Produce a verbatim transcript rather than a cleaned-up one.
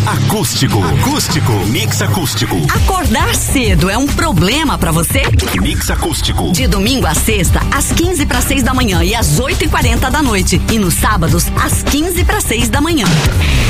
Acústico. Acústico. Mix acústico. Acordar cedo é um problema pra você? Mix acústico. De domingo a sexta, às quinze para seis da manhã e às oito e quarenta da noite. E nos sábados, às quinze para seis da manhã.